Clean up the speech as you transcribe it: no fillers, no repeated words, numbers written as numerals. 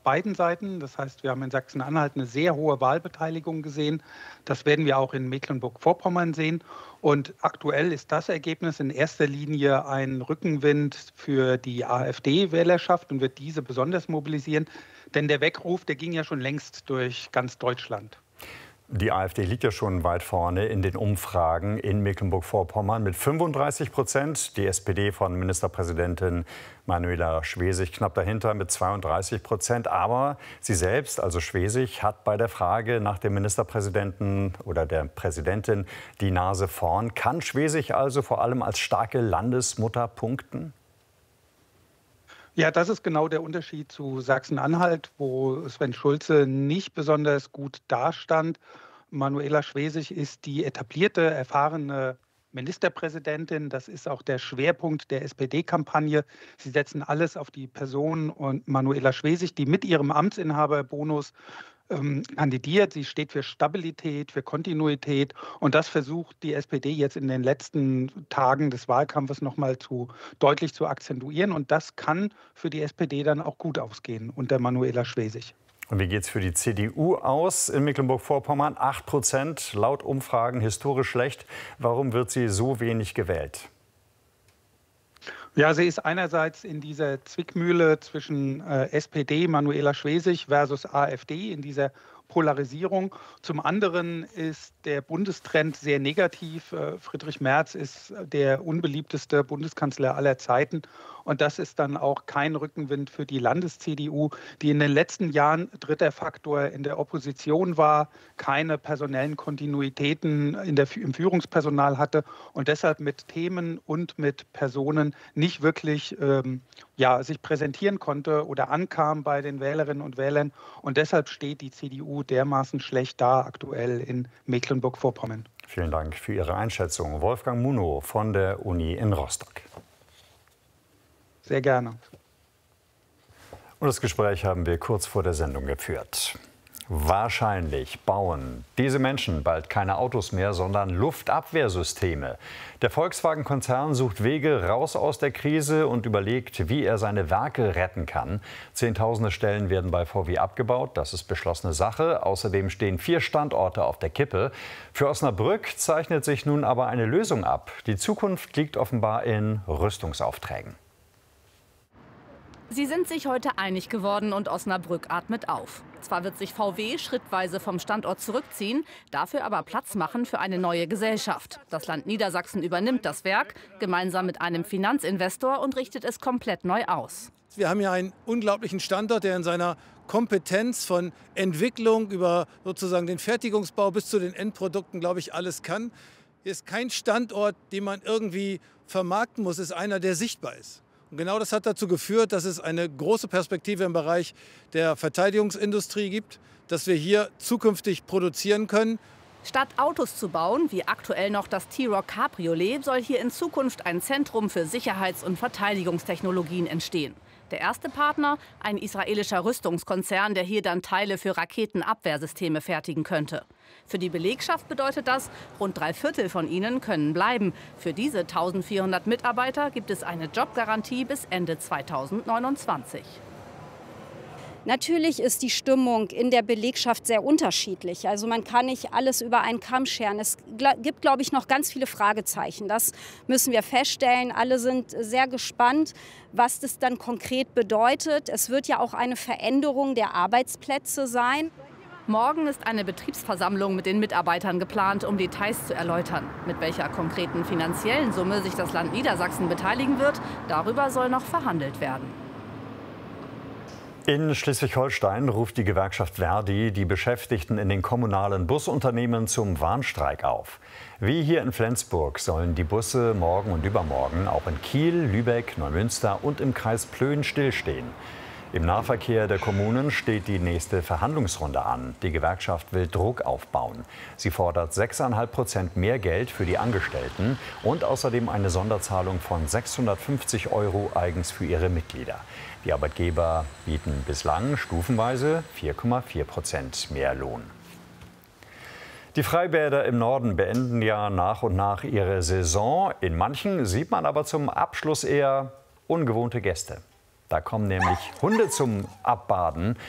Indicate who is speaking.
Speaker 1: beiden Seiten. Das heißt, wir haben in Sachsen-Anhalt eine sehr hohe Wahlbeteiligung gesehen. Das werden wir auch in Mecklenburg-Vorpommern sehen. Und aktuell ist das Ergebnis in erster Linie ein Rückenwind für die AfD-Wählerschaft und wird diese besonders mobilisieren. Denn der Weckruf, der ging ja schon längst durch ganz Deutschland.
Speaker 2: Die AfD liegt ja schon weit vorne in den Umfragen in Mecklenburg-Vorpommern mit 35%. Die SPD von Ministerpräsidentin Manuela Schwesig knapp dahinter mit 32%. Aber sie selbst, also Schwesig, hat bei der Frage nach dem Ministerpräsidenten oder der Präsidentin die Nase vorn. Kann Schwesig also vor allem als starke Landesmutter punkten?
Speaker 1: Ja, das ist genau der Unterschied zu Sachsen-Anhalt, wo Sven Schulze nicht besonders gut dastand. Manuela Schwesig ist die etablierte, erfahrene Ministerpräsidentin. Das ist auch der Schwerpunkt der SPD-Kampagne. Sie setzen alles auf die Person und Manuela Schwesig, die mit ihrem Amtsinhaberbonus kandidiert. Sie steht für Stabilität, für Kontinuität. Und das versucht die SPD jetzt in den letzten Tagen des Wahlkampfes noch mal deutlich zu akzentuieren. Und das kann für die SPD dann auch gut ausgehen unter Manuela Schwesig.
Speaker 2: Und wie geht es für die CDU aus in Mecklenburg-Vorpommern? 8%, laut Umfragen historisch schlecht. Warum wird sie so wenig gewählt?
Speaker 1: Ja, sie ist einerseits in dieser Zwickmühle zwischen SPD, Manuela Schwesig versus AfD, in dieser Polarisierung. Zum anderen ist der Bundestrend sehr negativ. Friedrich Merz ist der unbeliebteste Bundeskanzler aller Zeiten. Und das ist dann auch kein Rückenwind für die Landes-CDU, die in den letzten Jahren dritter Faktor in der Opposition war, keine personellen Kontinuitäten im Führungspersonal hatte und deshalb mit Themen und mit Personen nicht wirklich sich präsentieren konnte oder ankam bei den Wählerinnen und Wählern. Und deshalb steht die CDU dermaßen schlecht da aktuell in Mecklenburg-Vorpommern.
Speaker 2: Vielen Dank für Ihre Einschätzung. Wolfgang Munow von der Uni in Rostock.
Speaker 1: Sehr gerne.
Speaker 2: Und das Gespräch haben wir kurz vor der Sendung geführt. Wahrscheinlich bauen diese Menschen bald keine Autos mehr, sondern Luftabwehrsysteme. Der Volkswagen-Konzern sucht Wege raus aus der Krise und überlegt, wie er seine Werke retten kann. Zehntausende Stellen werden bei VW abgebaut. Das ist beschlossene Sache. Außerdem stehen 4 Standorte auf der Kippe. Für Osnabrück zeichnet sich nun aber eine Lösung ab. Die Zukunft liegt offenbar in Rüstungsaufträgen.
Speaker 3: Sie sind sich heute einig geworden und Osnabrück atmet auf. Zwar wird sich VW schrittweise vom Standort zurückziehen, dafür aber Platz machen für eine neue Gesellschaft. Das Land Niedersachsen übernimmt das Werk gemeinsam mit einem Finanzinvestor und richtet es komplett neu aus.
Speaker 4: Wir haben hier einen unglaublichen Standort, der in seiner Kompetenz von Entwicklung über sozusagen den Fertigungsbau bis zu den Endprodukten, glaube ich, alles kann. Hier ist kein Standort, den man irgendwie vermarkten muss, ist einer, der sichtbar ist. Und genau das hat dazu geführt, dass es eine große Perspektive im Bereich der Verteidigungsindustrie gibt, dass wir hier zukünftig produzieren können.
Speaker 3: Statt Autos zu bauen, wie aktuell noch das T-Roc Cabriolet, soll hier in Zukunft ein Zentrum für Sicherheits- und Verteidigungstechnologien entstehen. Der erste Partner, ein israelischer Rüstungskonzern, der hier dann Teile für Raketenabwehrsysteme fertigen könnte. Für die Belegschaft bedeutet das, rund 3/4 von ihnen können bleiben. Für diese 1400 Mitarbeiter gibt es eine Jobgarantie bis Ende 2029.
Speaker 5: Natürlich ist die Stimmung in der Belegschaft sehr unterschiedlich. Also man kann nicht alles über einen Kamm scheren. Es gibt, glaube ich, noch ganz viele Fragezeichen. Das müssen wir feststellen. Alle sind sehr gespannt, was das dann konkret bedeutet. Es wird ja auch eine Veränderung der Arbeitsplätze sein.
Speaker 3: Morgen ist eine Betriebsversammlung mit den Mitarbeitern geplant, um Details zu erläutern. Mit welcher konkreten finanziellen Summe sich das Land Niedersachsen beteiligen wird, darüber soll noch verhandelt werden.
Speaker 2: In Schleswig-Holstein ruft die Gewerkschaft Verdi die Beschäftigten in den kommunalen Busunternehmen zum Warnstreik auf. Wie hier in Flensburg sollen die Busse morgen und übermorgen auch in Kiel, Lübeck, Neumünster und im Kreis Plön stillstehen. Im Nahverkehr der Kommunen steht die nächste Verhandlungsrunde an. Die Gewerkschaft will Druck aufbauen. Sie fordert 6,5% mehr Geld für die Angestellten und außerdem eine Sonderzahlung von 650 € eigens für ihre Mitglieder. Die Arbeitgeber bieten bislang stufenweise 4,4% mehr Lohn. Die Freibäder im Norden beenden ja nach und nach ihre Saison. In manchen sieht man aber zum Abschluss eher ungewohnte Gäste. Da kommen nämlich Hunde zum Abbaden.